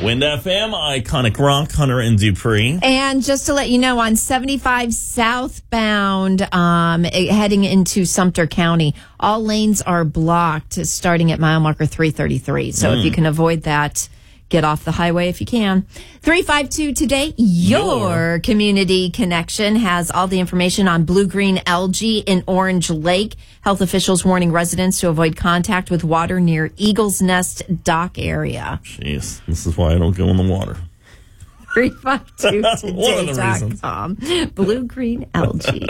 Wind FM, Iconic Rock, Hunter and Dupree. And just to let you know, on 75 southbound, heading into Sumter County, all lanes are blocked starting at mile marker 333. So if you can avoid that, get off the highway if you can. 352 today, your community connection has all the information on blue-green algae in Orange Lake. Health officials warning residents to avoid contact with water near Eagle's Nest dock area. Jeez, this is why I don't go in the water. 352today.com. Blue-green algae.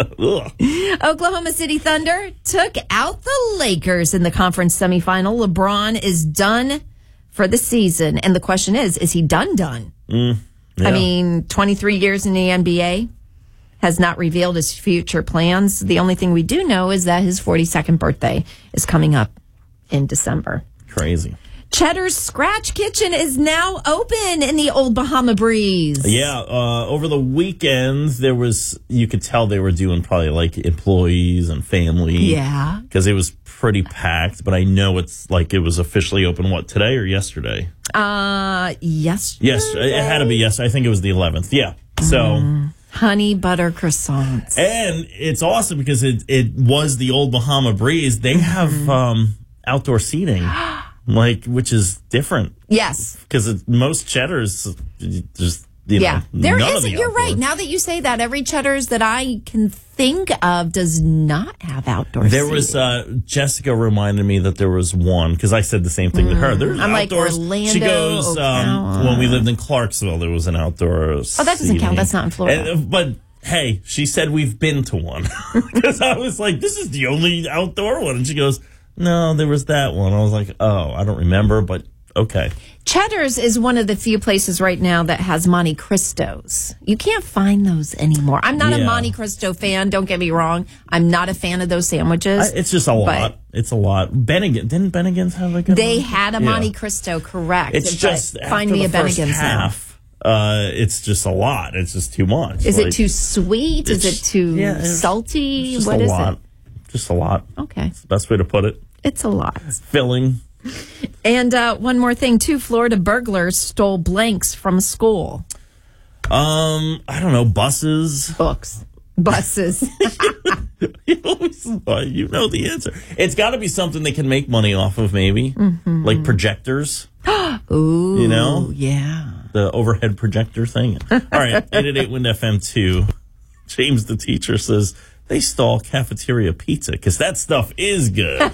Oklahoma City Thunder took out the Lakers in the conference semifinal. LeBron is done for the season. And the question is he done? Yeah. I mean, 23 years in the NBA, has not revealed his future plans. The only thing we do know is that his 42nd birthday is coming up in December. Crazy. Cheddar's Scratch Kitchen is now open in the Old Bahama Breeze. Yeah, over the weekends, you could tell they were doing probably like employees and family. Yeah. Because it was pretty packed, but I know it was officially open, today or yesterday? Yesterday. Yes, it had to be yesterday. I think it was the 11th. Yeah. So. Honey butter croissants. And it's awesome because it was the Old Bahama Breeze. They have outdoor seating. Which is different. Yes. Because most Cheddars just, there none is. of the You're outdoor. right. Now that you say that, every Cheddar's that I can think of does not have outdoor There seating. was, Jessica reminded me that there was one, because I said the same thing to her. There's I'm outdoors. like Orlando, She goes, when we lived in Clarksville, there was an outdoor Oh, that doesn't count. That's not in Florida. But hey, she said we've been to one. Because I was like, this is the only outdoor one. And she goes, no, there was that one. I was like, oh, I don't remember, but okay. Cheddar's is one of the few places right now that has Monte Cristos. You can't find those anymore. I'm not a Monte Cristo fan. Don't get me wrong. I'm not a fan of those sandwiches. It's just a lot. It's a lot. Bennigan, didn't Bennigan's have like a They had a Monte Cristo, correct. It's just find me a Bennigan's half. It's just a lot. It's just too much. Is it too sweet? Is it too salty? What is it? Just a lot. Okay. That's the best way to put it. It's a lot. Filling. And one more thing, 2 Florida burglars stole blanks from a school. I don't know, buses. Buses. You know the answer. It's got to be something they can make money off of, maybe. Like projectors. Ooh. You know? Yeah. The overhead projector thing. All right, 888 Wind FM 2. James, the teacher, says they stole cafeteria pizza because that stuff is good.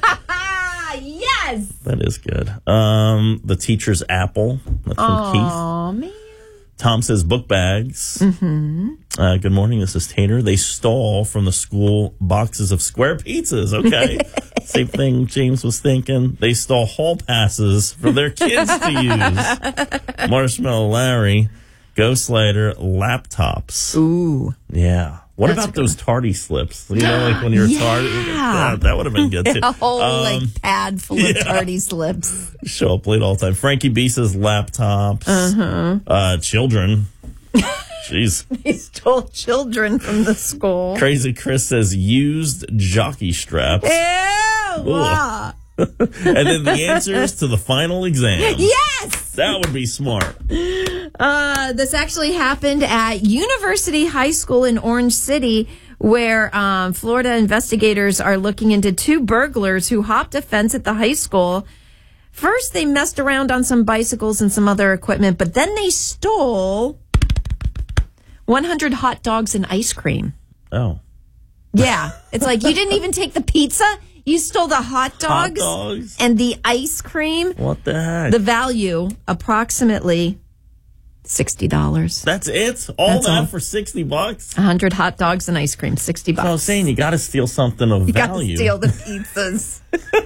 Yes. That is good. The teacher's apple. That's from Keith. Oh, man. Tom says book bags. Good morning. This is Tater. They stole from the school boxes of square pizzas. Okay. Same thing James was thinking. They stole hall passes for their kids to use. Marshmallow Larry. Ghost Slider. Laptops. Ooh. Yeah. What about those tardy slips? You know, like when you're tardy? That would have been good, too. A whole pad full of tardy slips. Show up late all the time. Frankie B says laptops. Children. Jeez. They stole children from the school. Crazy Chris says used jockey straps. Ew. And then the answers to the final exam. Yes! That would be smart. This actually happened at University High School in Orange City, where Florida investigators are looking into 2 burglars who hopped a fence at the high school. First, they messed around on some bicycles and some other equipment, but then they stole 100 hot dogs and ice cream. Oh. Yeah. It's like you didn't even take the pizza. You stole the hot dogs and the ice cream. What the heck? The value, approximately $60. That's it? All that for $60? 100 hot dogs and ice cream, $60. So I was saying, you got to steal something of value. You got to steal the pizzas.